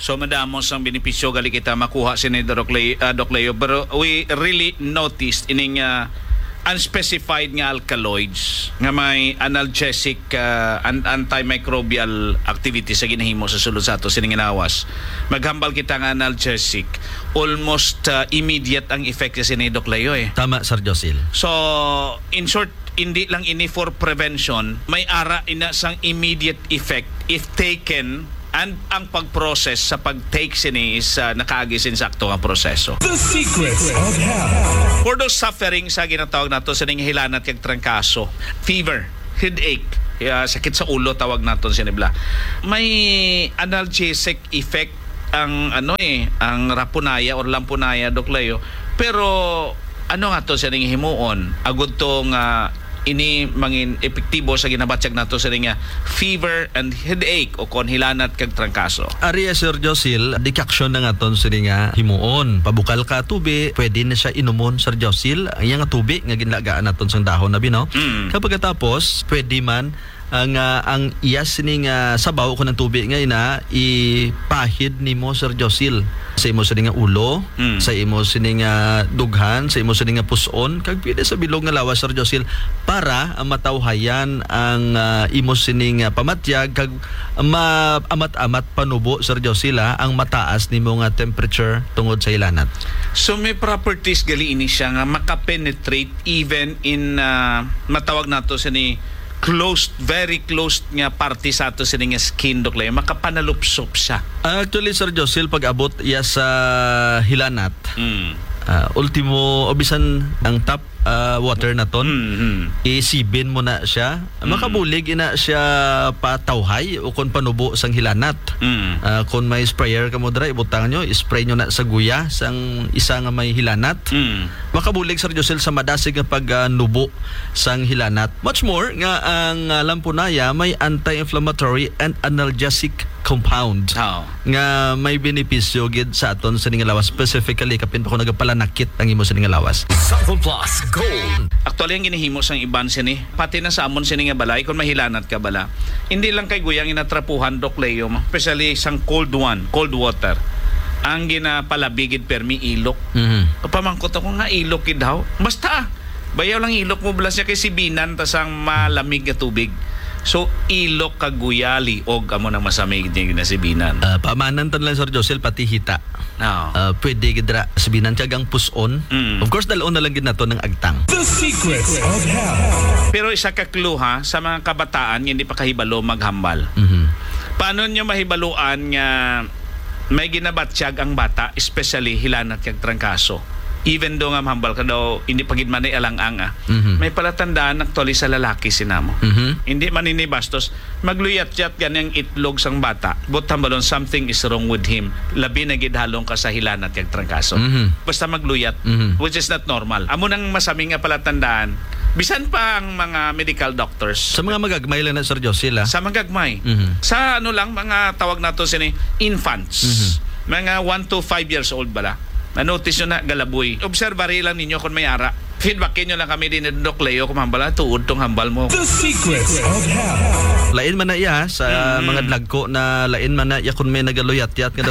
So madamos ang benepisyo gali kita makuha si Doc Leo, pero we really noticed ining unspecified nga alkaloids nga may analgesic and antimicrobial activity sa ginahimo sa sulod sa ato sining ginawas. Maghambal kita nga analgesic, almost immediate ang effect sa ni Doc Leo eh. Tama, Sir Josil. So in short, hindi lang ini for prevention, may ara ina sang immediate effect if taken, and ang pag-process sa pag-take sini is nakaagi sinsakto nga proseso. The Secrets of Health. For those suffering sa ginatawag nato sa ning hilanat kag trangkaso, fever, headache, sakit sa ulo tawag naton sinibla. May analgesic effect ang ang rapunaya or lampunaya, Doc Leo. Pero ano nga to sa ning himuon? Agud tong ini mangin epektibo sa ginabatyag nato sa ning fever and headache o konhilanat kag trangkaso. Ari Sir Josil, decoction na nga ton sa nga himuon. Pabukal ka tubi, pwede na siya inumon, Sir Josil. Ang nga tubi nga ginlagaan naton sang dahon na bino. Kapag tapos, pwede man ang iyas ning sabaw ko ng tubig nga ina ipahid nimo, Sir Josil, sa imo sining ulo, sa imo sining dughan, sa imo sining puson, kag pwede sa bilog nga lawas, Sir Josil, para matawhayan ang imo sining pamatyag kag amat-amat panubo, Sir Josil, ang mataas nimo nga temperature tungod sa ilanat. So may properties gali ini siya nga makapenetrate even in matawag nato sa ni closed, very closed nga parte sa ato sa nga skin, Doc Leo, makapanalupsop siya. Actually, Sir Josil, pag abot iya sa hilanat, ultimo, obisan ang tap water na ton, isibin mo na siya, makabulig ina siya patawhay o kung panubo sang hilanat. Kung may sprayer ka mo dra, ibutang nyo, spray nyo na sa guya sang isa nga may hilanat. Makabulig, Sir Josil, sa madasig nga pagnubo sang hilanat. Much more nga ang lampunaya may anti-inflammatory and analgesic compound nga may benepisyo gid sa aton sa ning lawas, specifically kapin pa ko nagapalanakit ang imo sa ning lawas. Southern Plus Gold. Actually, ang ginihimo sang iban sini, pati na sa amon sini nga balay, kung mahilanat ka bala, hindi lang kay guyang inatrapuhan, Doc Leo, especially sang cold water. Ang ginapalabigid permi ilok. Pamangkot ako nga ilok gid daw. Basta, bayaw lang ilok mo bala siya kay sibinan ta sang malamig nga tubig. So, ilok kaguyali og amo nang masamig din na sibinan. Pamanan tan lang, Sir Josil, pati hita. Pwede gidra sabinan tiyagang puson. Of course, dalon na lang gid nato ng agtang. The Secrets of Health. Pero isa ka clue ha, sa mga kabataan hindi pa kahibalo maghambal. Paano nyo mahibaluan nga may ginabatsyag ang bata, especially hilanat kag trangkaso? Even do nga mahambal ka daw, hindi pagid man ay alang-ang may palatandaan actually sa lalaki sinamo. Hindi man ini bastos, magluyat-yat ganyang itlog sang bata, but hambalon something is wrong with him. Labi na gidhalong ka sa hilanat kag trangkaso. Basta magluyat, which is not normal. Amo nang masaming nga palatandaan. Bisan pa ang mga medical doctors. Sa mga magagmay lang na, Sir Josil, Sa magagmay. Sa mga tawag nato sini infants. Mga 1 to 5 years old bala. Na-notice nyo na galaboy. Observary lang ninyo kung may ara. Feedbackin nyo lang kami din ni Doc Leo kung hambal na tuod tong hambal mo. The Secrets of Health. Lain man na iya sa mga dlagko na lain man na iya kung may nagaluyat-yat nga daw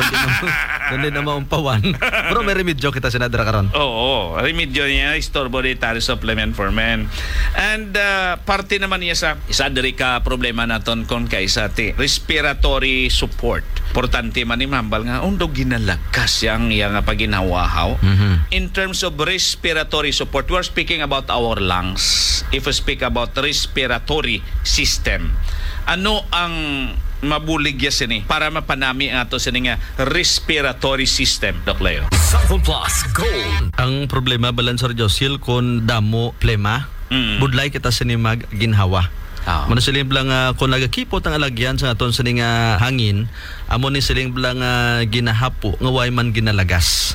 din na maumpawan. Pero may remedyo kita sinadra karon. Oo, remedyo niya istorbo dietary supplement for men. And parte naman niya sa isa diri ka problema naton kon kaysa respiratory support. Importante man ni mambal nga undog ginalakas yang nga paginawahaw. In terms of respiratory support, we're speaking about our lungs. If we speak about respiratory system, ano ang mabuligya sini para mapanami ang ato sini nga respiratory system, Doc Leo? Southern Plus Gold. Ang problema balan, Sir Josil, kung damo plema, budlay kita sini mag ginhawa. Muna siling blang kung nagakipot ang alagyan sa aton sa nga hangin, amo ni siling blang ginahapo nga way man ginalagas.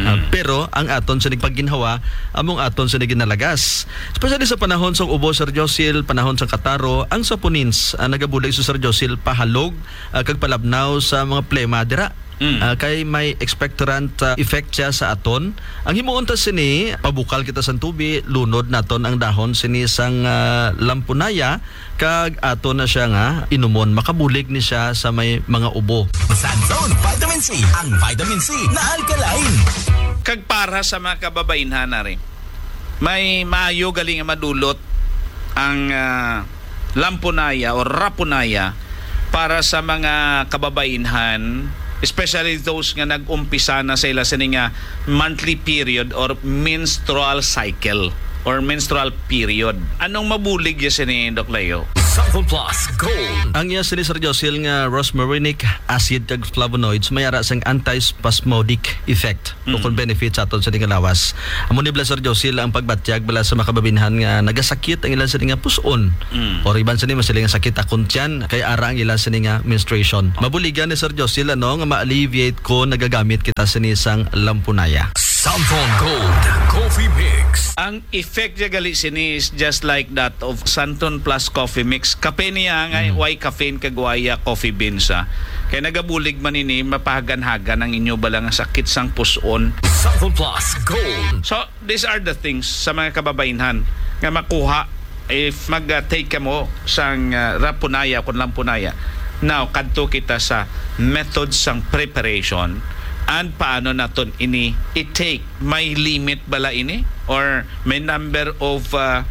Pero ang aton sa pagginhawa, among aton sa ginalagas. Especially sa panahon sa ubo, Sir Josil, panahon sa kataro, ang saponins nagabulig sa Sir Josil pahalog kag palabnaw sa mga plema dira. kay may expectorant effect siya sa aton. Ang himuon ta sini pabukal kita sa tubi, lunod naton ang dahon sini sang lampunaya kag ato na siya nga inumon, makabulig ni siya sa may mga ubo. Sunzone Vitamin C, ang vitamin C na alkaline. Kag para sa mga kababainhan na rin, may maayo galing nga madulot ang lampunaya o rapunaya para sa mga kababainhan, especially those nga nag-umpisa na sa ila sa nga monthly period or menstrual cycle or menstrual period. Anong mabulig ya ni Doc Leo? Sample Plus Gold. Ang iya sini Sir Josil nga rosmarinic acid kag flavonoids mayara sang antispasmodic effect o kung benefit sa aton sa nga lawas. Amo ni Sir Josil ang pagbatyag bala sa makababinhan nga nagasakit ang ilan sa nga puson or iban sa nimo sila nga sakit akon tiyan kay ara ang ilan sa nga menstruation. Mabuligan ni Sir Josil nga ma-alleviate ko nagagamit kita sa sang lampunaya. Sample Gold Coffee Mix. Ang effect niya gali sini is just like that of Santon Plus Coffee Mix. Kape niya nga why caffeine kagwaya coffee beans sa. Kaya nagabulig man ini mapahagan-hagan ang inyo balang sakit sang puson. Sample Plus Gold. So these are the things sa mga kababainhan nga makuha if mag-take ka mo sang rapunaya kung lampunaya. Now kadto kita sa methods sang preparation and paano naton ini i-take. May limit bala ini or may number of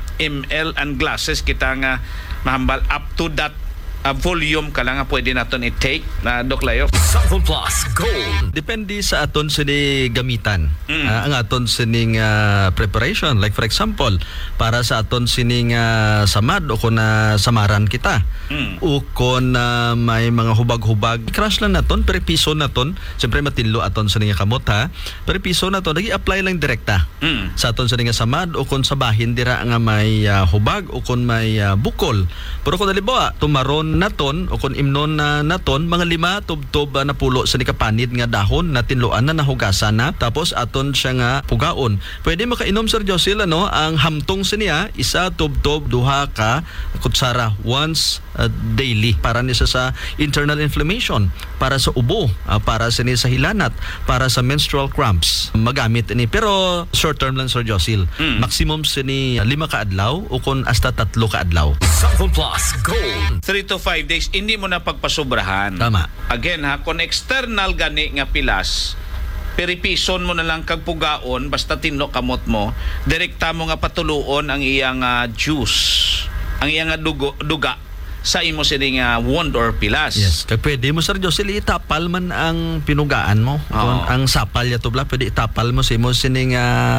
ml and glasses kita nga mahambal up to that volume ka lang nga pwede naton i-take na Doc Leo? Sample Plus Gold. Depende sa aton sini gamitan. Ang aton sining preparation, like for example para sa aton sining samad o kung samaran kita o kung may mga hubag-hubag crush lang naton per piso naton, siyempre matinlo aton sining kamot ha, per piso naton nagi-apply lang direkta sa aton sining samad o kung sa bahin dira nga may hubag o kung may bukol. Pero kung halimbawa tumaron naton o kung imnon na naton mga 5 tubtob na pulo sa nikapanid nga dahon na tinluan na nahugasan na tapos aton siya nga pugaon. Pwede makainom Sir Josil ang hamtong siniya isa tubtob duha ka kutsara once daily para niya sa internal inflammation, para sa ubo, para sa niya sa hilanat, para sa menstrual cramps. Magamit ini pero short term lang Sir Josil. Maximum sini 5 ka adlaw o kung hasta 3 ka adlaw. Sample Plus Gold. 3 to 5 days, hindi mo na pagpasubrahan. Tama. Again ha, kung external gani nga pilas, peripison mo na lang kag pugaon, basta tinlo kamot mo, direkta mo nga patuluon ang iyang juice, ang iyang duga sa imo sining wound or pilas. Yes. Kaya pwede mo Sir Josil itapal man ang pinugaan mo. Kung ang sapal yato bla, pwede itapal mo sa imo sining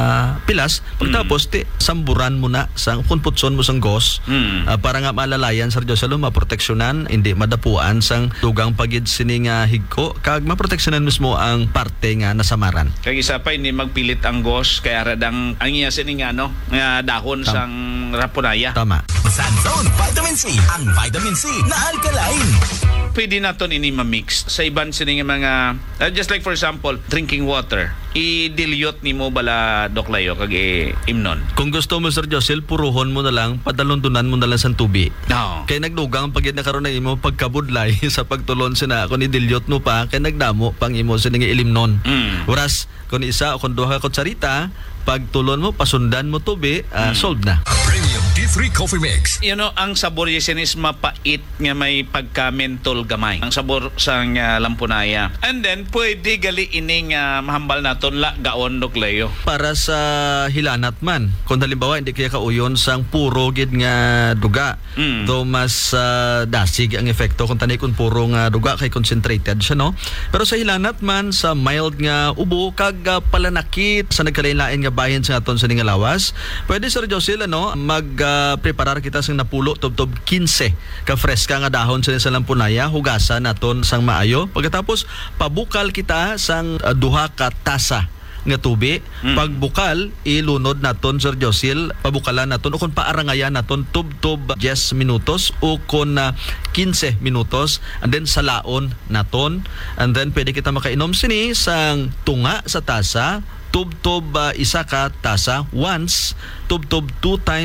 pilas. Pagtapos samburan mo na sang kung putson mo sang gos para nga malalayan Sir Josil maproteksyonan, hindi madapuan sang dugang pagid sining higko kag maproteksyonan mismo ang parte nga nasamaran. Kag isa pa hindi magpilit ang gos kaya radang ang iya sining nga dahon sang rapunaya. Tama. Sunzone Vitamin C, ang vitamin C na alkaline. Pwede naton ini ma-mix sa iban sining mga just like for example drinking water, i-dilute nimo bala Doc Leo kag imnon. Kung gusto mo Sir Josil, puruhon mo na lang, padalondunan mo na lang sa tubi. No. Kay nagdugang pagid na karon na imo pagkabudlay sa pagtulon sina kung i-dilute mo pa kay nagdamo pang imo sining ilimnon. Whereas kung isa o kung duha ka kutsarita, pagtulon mo pasundan mo tubi, solved na. Premium D3 Coffee Mix. You know, ang sabor yasin is mapait nga may pagka-mentol gamay. Ang sabor sang lampunaya. And then, pwede gali ining mahambal naton la gaon Doc Leo. Para sa hilanat man, kung halimbawa hindi kaya kauyon sang puro gid nga duga, though mas dasig ang epekto kung tanay kung puro nga duga kay concentrated siya no. Pero sa hilanat man sa mild nga ubo kag palanakit sa nagkalain-lain nga bahin sa aton sa nga lawas, pwede Sir Josil preparar kita sang napulo tubtob 15 ka freska nga dahon sa lampunaya, hugasan naton sang maayo. Pagkatapos pabukal kita sang duha ka tasa nga tubi. Pagbukal ilunod naton Sir Josil, pabukalan naton o kung paarangayan naton tubtob 10 minutos o kung 15 minutos and then salaon naton and then pwede kita makainom sini sang tunga sa tasa tubtob isa ka tasa once, tubtob 2 times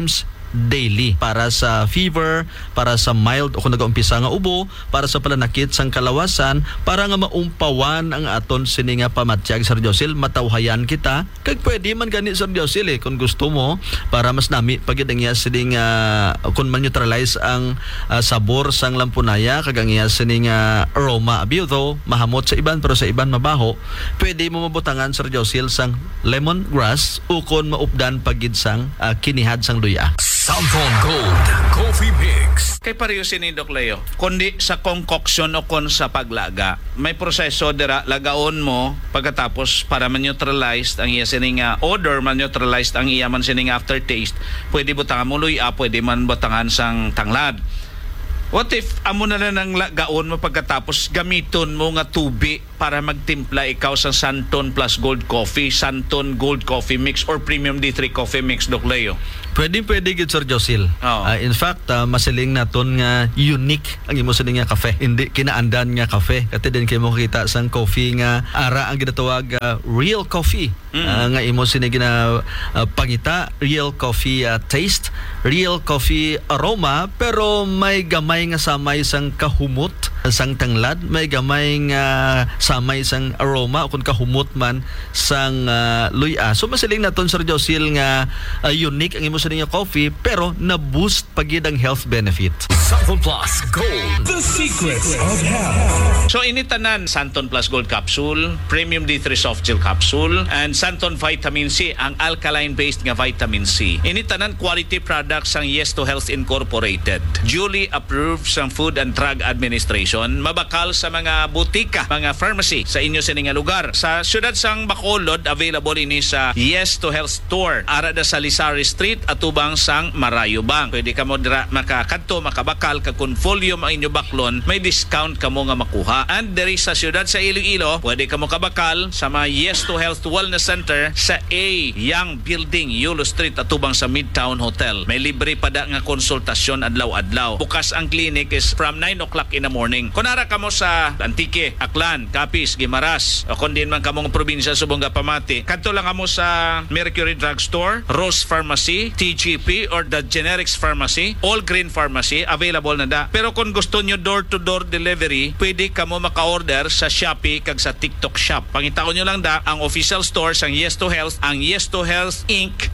daily para sa fever, para sa mild o kung nag-umpisa nga ubo, para sa pananakit sang kalawasan, para nga maumpawan ang aton sini nga pamatyag, Sir Josil, matawhayan kita kag pwede man gani, Sir Josil, kung gusto mo para mas nami pagid ang iya sini nga kung man-neutralize ang sabor sang lampunaya kag ang iya sini nga aroma abiyuto mahamot sa iban pero sa iban mabaho, pwede mo mabutangan, Sir Josil, sang lemongrass ukon maupdan pagid sang kinihad sang luya. Santon Gold Coffee Mix. Kay pareho ni Doc Leo, kundi sa concoction o kon sa paglaga, may proseso dira lagaon mo pagkatapos para man-neutralize ang iya sining odor, man-neutralize ang iya man sining aftertaste. Pwede butangan mo luya, pwede man butangan sang tanglad. What if amo na lang lagaon mo pagkatapos gamiton mo nga tubi para magtimpla ikaw sa Santon Plus Gold Coffee, Santon Gold Coffee Mix or Premium D3 Coffee Mix, Doc Leo? Pwede gid, Sir Josil. Oo. In fact, masiling naton nga unique ang imo sining nga kafe. Hindi kinaandan nga kafe. Kati din kay mo kita sang coffee nga ara ang ginatawag real coffee. Nga imo sining gina pangita, real coffee taste, real coffee aroma, pero may gamay nga samay sang kahumot sang tanglad, may gamay nga samay sang aroma o kung kahumot man sang luya. So masiling naton, Sir Josil, nga unique ang imo sa nga coffee pero na-boost pagid ang health benefit. Santon Plus Gold. The secrets of health. So initanan Santon Plus Gold Capsule, Premium D3 Soft Gel Capsule, and Santon Vitamin C, ang alkaline-based nga vitamin C. Initanan quality products ang Yes to Health Incorporated. Duly approved sa Food and Drug Administration, mabakal sa mga butika, mga pharmacy sa inyo sa nga lugar. Sa siyudad sang Bacolod, available ini sa Yes to Health Store, arada sa Lisari Street, atubang sang Marayubang. Pwede ka mo dira makakadto, makabakal ka kung volume ang inyo baklon, may discount ka mo nga makuha. And diri sa siyudad sa Iloilo, pwede ka mo kabakal sa mga Yes to Health Wellness Center sa A Young Building, Yulo Street, atubang sa Midtown Hotel. May libre pa da nga konsultasyon adlaw-adlaw. Bukas ang clinic is from 9 o'clock in the morning. Kunara ka mo sa Antique, Aklan, Capiz, Guimaras, o kung din man ka mong probinsya subong Pamati, kadto lang ka mo sa Mercury Drugstore, Rose Pharmacy, TGP, or the Generics Pharmacy, All Green Pharmacy, available na da. Pero kung gusto nyo door-to-door delivery, pwede ka mo maka-order sa Shopee kag sa TikTok Shop. Pangitaon nyo lang da ang official store sang Yes to Health, ang Yes to Health Inc.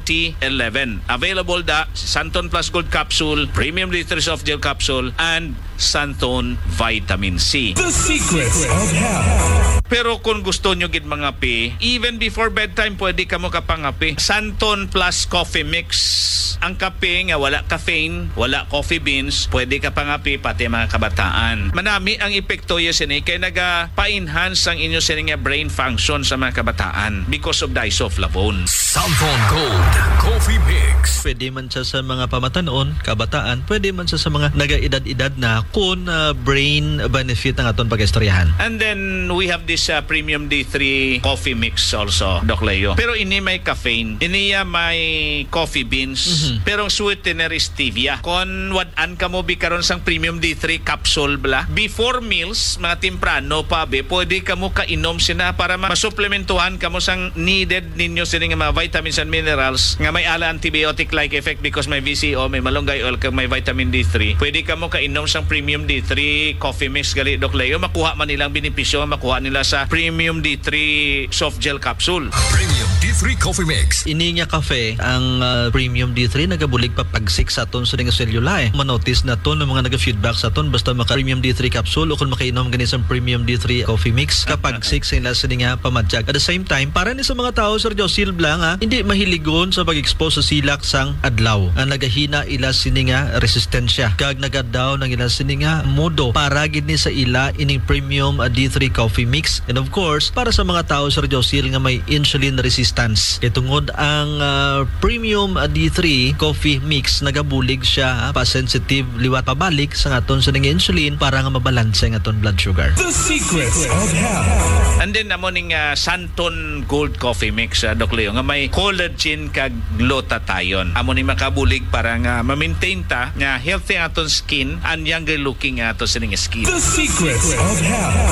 2011. Available da sa Santon Plus Gold Capsule, Premium D3 Soft Gel Capsule, and Santon Vitamin C. The secrets of health. Pero kung gusto nyo gid mga pi, even before bedtime, pwede ka mo kapangapi. Santon Plus Coffee Mix. Ang kape nga wala caffeine, wala coffee beans, pwede ka pangapi pati mga kabataan. Manami ang epekto ya sini kay naga-pa-enhance ang inyo sini nga brain function sa mga kabataan because of the isoflavone. Santon Gold Coffee Mix. Pwede man siya sa mga pamatanon, kabataan, pwede man siya sa mga naga-edad-edad na kun brain benefit ang aton pag-istoryahan. And then we have this Premium D3 Coffee Mix also, Doc Leo. Pero ini may caffeine, iniya may coffee beans, pero ang sweetener is stevia. Kung wadan ka mo bikaron sang Premium D3 capsule bla, before meals, mga timprano pa be, pwede ka mo kainom sina para masuplementuhan ka mo sang needed ninyo sini nga mga vitamins and minerals nga may ala antibiotic-like effect because may VCO, may malunggay oil, kag may vitamin D3. Pwede ka mo kainom sang Premium D3 Coffee Mix gali, Doc Leo. Makuha man nilang benepisyo, makuha nila sa Premium D3 Soft Gel Capsule. Premium D3 Coffee Mix. Ini nga kafe, ang Premium D3 nagabulig pa pagsik sa aton sa nga selula. Manotice na to ng mga naga-feedback sa aton basta maka Premium D3 capsule o kung makainom gani sa Premium D3 Coffee Mix kapag 6 sila sa nga pamadyag. At the same time, para ni sa mga tao, Sir Josil Blang, hindi mahiligon sa pag-expose sa silak sang adlaw. Nagahina ila sini nga resistensya. Kag nagadaw ng ila sini nga modo para gid ni sa ila ining Premium D3 Coffee Mix. And of course, para sa mga tao, Sir Josil, nga may insulin resistance. Kaya tungod ang Premium D3 Coffee Mix, nagabulig siya pa-sensitive liwat pabalik sa aton sa nga insulin para nga mabalanse ang aton blood sugar. The secrets of health. And then amo ning Santon Gold Coffee Mix, Doc Leo, nga may collagen kag glutathione. Amo ning makabulig para nga ma-maintain ta nga healthy ang aton skin and younger looking aton sa nga skin. The secrets of health.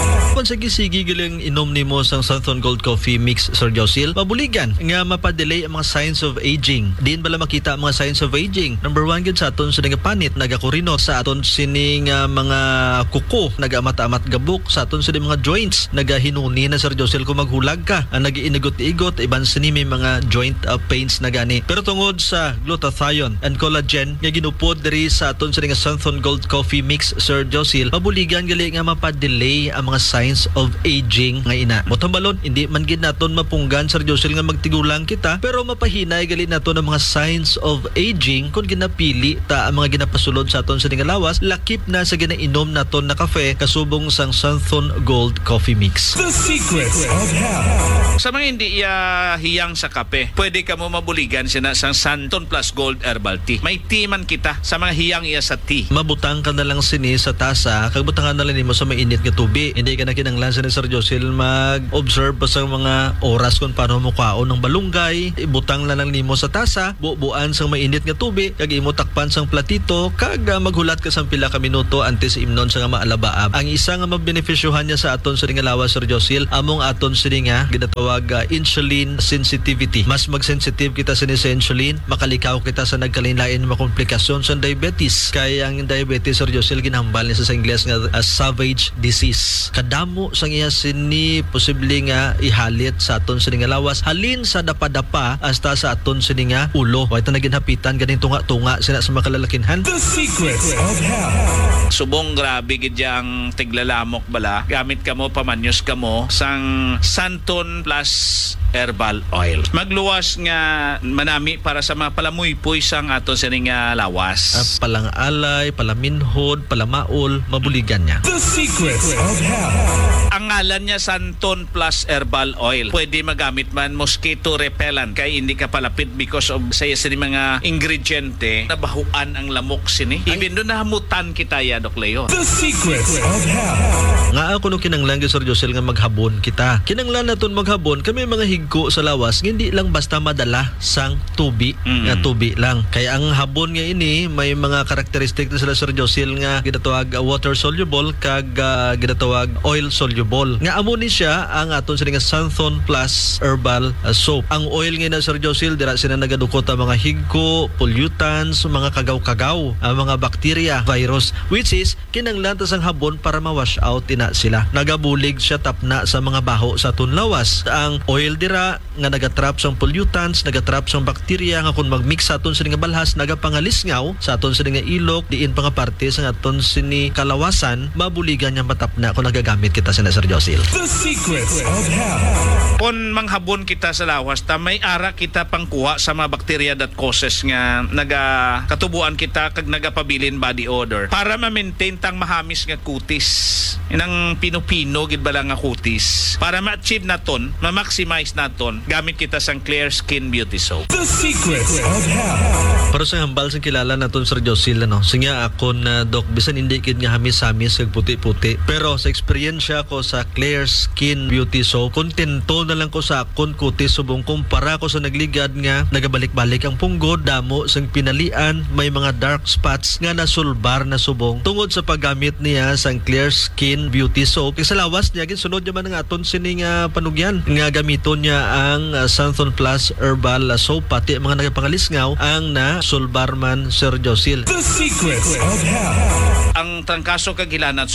Human sa gisigi giling inom nimo sang Santon Gold Coffee Mix, Sir Josil, mabuligan nga mapadelay ang mga signs of aging. Diin bala makita ang mga signs of aging. Number 1 gid sa aton sining panit nagakurinot, sa aton sining mga kuko nagamata-amat gabuk, sa aton sining mga joints nagahinuni na, Sir Josil, kung maghulag ka, nagiinigot-igot, iban sini may mga joint pains na gani. Pero tungod sa glutathione and collagen nga ginupod diri sa aton sining Santon Gold Coffee Mix, Sir Josil, mabuligan gali nga mapadelay ang mga signs of aging nga ina. Motambalon, hindi man gid naton mapunggan, Sir Josil, nga magtigulang kita, pero mapahinay gali naton ang mga signs of aging kung ginapili ta ang mga ginapasulod sa aton sining lawas, lakip na sa ginainom naton na kafe kasubong sang Santon Gold Coffee Mix. The secrets of health. Sa mga hindi hiyang sa kape, pwede ka mo mabuligan sina sang Santon Plus Gold Herbal Tea. May tea man kita sa mga hiyang iya sa tea. Mabutang ka na lang sini sa tasa, kag butangan na lang nimo sa mainit nga tubig. Hindi ka na kinanglan sa ni Sir Josil mag-observe pa sa mga oras kung paano mo kaon ng balunggay. Ibutang na lang nimo sa tasa, bubuan sang mainit nga tubig, kag imo takpan sang platito, kag maghulat ka sang pila ka minuto antes imnon sa nga maalabaab. Ang isa nga mabenepisyohan niya sa aton sa nga lawas, Sir Josil, among aton sa nga ginatawag insulin sensitivity. Mas mag-sensitive kita sa insulin, makalikaw kita sa nagkalinlain mga komplikasyon sa diabetes. Kaya ang diabetes, Sir Josil, ginhambal niya sa Ingles nga savage disease. Kadamo sang iya sini posible nga ihalit sa aton sa nga lawas, halin sa dapa-dapa hasta sa aton sa nga ulo. Wa ita naginhapitan ganing tunga-tunga sina sa makalalakinhan. The secrets of health. Subong grabe gid yang tiglalamok bala. Gamit ka mo, pamanyos ka mo sang Santon Plus Herbal Oil. Magluwas nga manami para sa mga palamuypoy sang aton sa nga lawas. Palang alay, palaminhod, palamaol, mabuligan niya. The secrets of health. Ang ngalan niya Santon Plus Herbal Oil. Pwede magamit man mosquito repellent kay hindi ka palapit because of saya sini mga ingrediente nabahuan ang lamok sini. Even doon nahamutan kita ya, Dok Leo. The secrets of health. Nga ako nung kinanglan, Sir Josil, nga maghabon kita. Kinanglan naton maghabon, kami mga higko sa lawas, hindi lang basta madala sang tubi, nga tubi lang. Kaya ang habon nga ini, may mga karakteristik na sila, Sir Josil, nga ginatawag water soluble, kag ginatawag oil soluble. Nga amo ni siya ang aton sila nga Santon Plus Herbal Soap. Ang oil nga na, Sir Josil, dira sila nagadukot ang mga higko, pollutants, mga kagaw-kagaw, ang mga bacteria, virus, which is kinanglan tas ang habon para ma-wash out ina sila. Nagabulig siya tapna sa mga baho sa aton lawas. Ang oil dira nga nagatrap sang pollutants, nagatrap sang bacteria nga kung magmix sa aton sini nga balhas nagapangalisngaw sa aton sini nga ilok, diin pa nga parte sa aton sini kalawasan, mabuligan niya matapna kung nagagamit kita sa Sir Josil. The secrets of health. Kung manghabon kita sa lawas, ta may ara kita pangkuha sa mga bacteria that causes nga nagakatubuan kita kag nagapabilin body odor para ma-maintain tang mahamis nga kutis. Inang pinupino gid bala nga kutis. Para ma-achieve naton, ma-maximize naton, gamit kita sang Clear Skin Beauty Soap. The secrets of health. Para sa hambal sa kilala naton, Sir Josil, sinya ako na Doc, bisan hindi kid nga hamis-hamis kag puti-puti. Pero sa eksperyensya ko sa Clear Skin Beauty Soap, kontento na lang ko sa akon kutis subong kumpara ko sa nagligad nga nagabalik-balik ang punggod, damo sang pinalian, may mga dark spots nga nasulbar na subong tungod sa paggamit niya sang Clear Skin Beauty Soap. Sa lawas niya ginsunod naman nga aton sining panugyan nga gamiton niya ang Santon Plus Herbal Soap, pati mga nagapangalisngaw ang na sulbarman, Sir Josil. The secrets of health. Ang trangkaso kag hilanat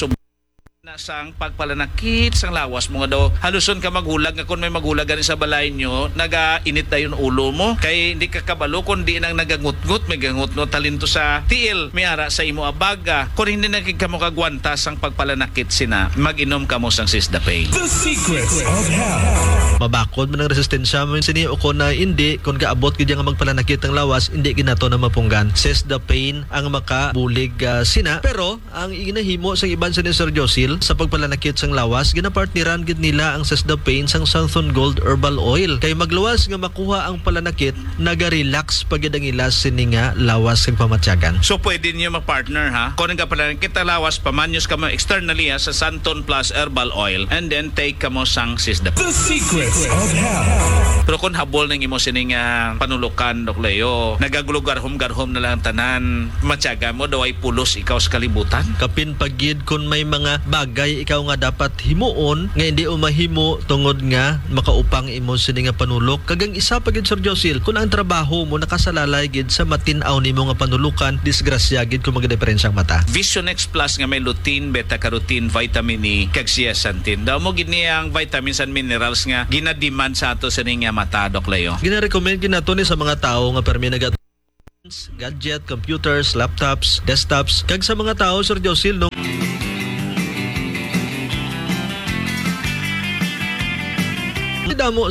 na sang pagpalanakit sang lawas mo nga daw haluson ka maghulag nga kung may maghulag ganin sa balay nyo nagainit na yung ulo mo kay hindi ka kabalo kundi nang nagangut-ngut may gangut-ngut talento sa tiil may ara sa imo abaga kung hindi nakik ka mo kagwanta sang pagpalanakit sina mag-inom ka mo sang Sisdapane. The secrets of health. Mabakod man ang resistensya mo sini o kung na hindi kung kaabot gid nga magpalanakit ang lawas hindi ginato na mapunggan. Sisdapane ang makabulig sina, pero ang inahimo sa iban sa ni Sir Josil sa pagpalanakit sang lawas, ginapartneran gid nila ang Sisdapane sang Santon Gold Herbal Oil. Kay magluwas nga makuha ang palanakit, naga-relax pagid ang ilas sini nga lawas kag pamatyagan. So pwede niyo mag-partner ha. Kung nga palanakit ang lawas pamanyos ka mo externally sa Santon Plus Herbal Oil and then take ka mo sang Sisdapane. The secrets of health. Pero kung habol nang imo sining panulukan, Dok Leo, nagagulugarhom-garhom na lang tanan, matyaga mo daw ay pulos ikaw sa kalibutan. Kapin pagid kung may mga bagay bagay ikaw nga dapat himuon nga hindi umahimo tungod nga makaupang imo sini nga panulok. Kagang isa pa gid Sir Josil, kung ang trabaho mo nakasalalay gid sa matin-aw nimo nga panulukan, disgrasya gid kung magdiferensyang mata. Vision X Plus nga may lutein, beta-carotene, vitamin E, kag zeaxanthin. Daw mo gid niya ang vitamins and minerals nga ginademand sa ato sa nga mata, Dok Leo. Gina-recommend gid nato ni sa mga tawo nga permi nagat gadget, computers, laptops, desktops, kag sa mga tao Sir Josil no damo